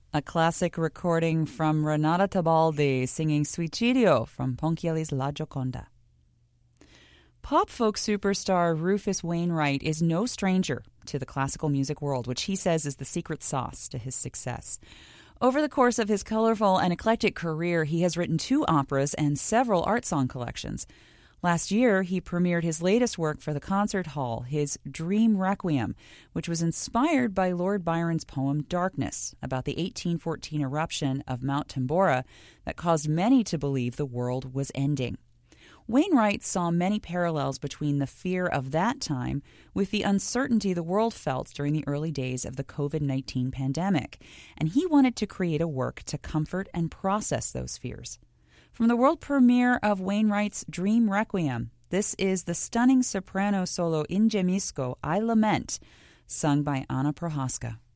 A classic recording from Renata Tebaldi singing Suicidio from Ponchielli's La Gioconda. Pop folk superstar Rufus Wainwright is no stranger to the classical music world, which he says is the secret sauce to his success. Over the course of his colorful and eclectic career, he has written 2 operas and several art song collections. Last year, he premiered his latest work for the concert hall, his Dream Requiem, which was inspired by Lord Byron's poem Darkness, about the 1814 eruption of Mount Tambora that caused many to believe the world was ending. Wainwright saw many parallels between the fear of that time with the uncertainty the world felt during the early days of the COVID-19 pandemic, and he wanted to create a work to comfort and process those fears. From the world premiere of Wainwright's Dream Requiem, this is the stunning soprano solo In Gemisco, I Lament, sung by Anna Prohaska.